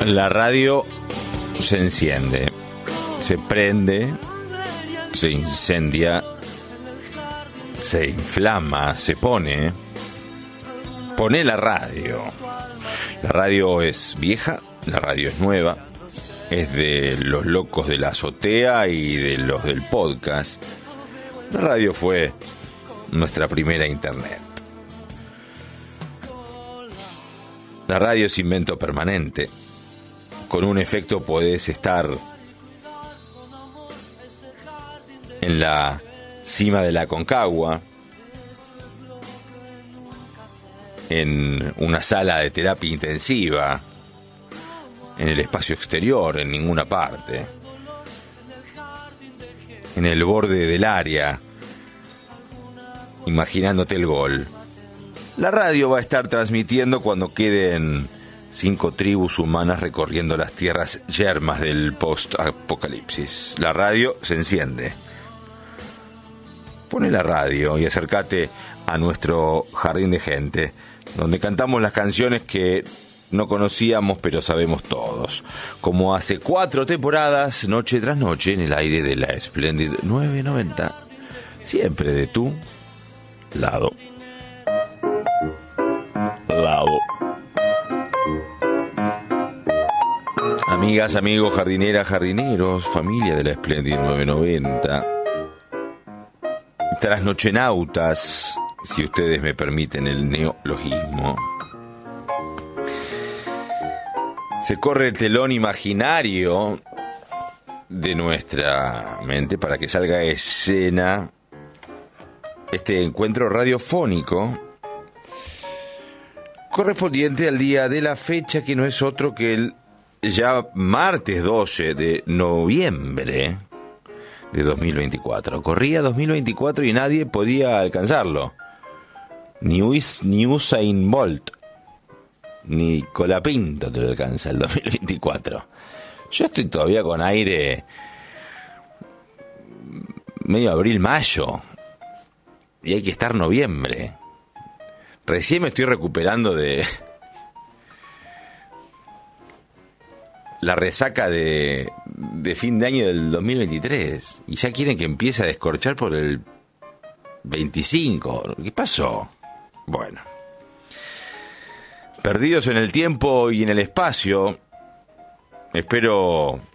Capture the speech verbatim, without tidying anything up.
La radio se enciende, se prende, se incendia, se inflama, se pone. Pone la radio. La radio es vieja, la radio es nueva, es de los locos de la azotea y de los del podcast. La radio fue nuestra primera internet. La radio es invento permanente. Con un efecto podés estar en la cima de la Aconcagua, en una sala de terapia intensiva, en el espacio exterior, en ninguna parte, en el borde del área, imaginándote el gol. La radio va a estar transmitiendo cuando queden cinco tribus humanas recorriendo las tierras yermas del post-apocalipsis. La radio se enciende. Pone la radio y acércate a nuestro jardín de gente, donde cantamos las canciones que no conocíamos pero sabemos todos, como hace cuatro temporadas, noche tras noche, en el aire de la Splendid nueve noventa, siempre de tu lado. Lado. Amigas, amigos, jardineras, jardineros, familia de la Splendid nueve noventa, trasnochenautas, si ustedes me permiten el neologismo. Se corre el telón imaginario de nuestra mente para que salga a escena este encuentro radiofónico correspondiente al día de la fecha, que no es otro que el ya martes doce de noviembre de dos mil veinticuatro. Corría dos mil veinticuatro y nadie podía alcanzarlo. Ni, Us, ni Usain Bolt, ni Colapinto te lo alcanza el dos mil veinticuatro. Yo estoy todavía con aire medio abril-mayo y hay que estar noviembre. Recién me estoy recuperando de la resaca de, de fin de año del dos mil veintitrés y ya quieren que empiece a descorchar por el veinticinco. ¿Qué pasó? Bueno, perdidos en el tiempo y en el espacio, espero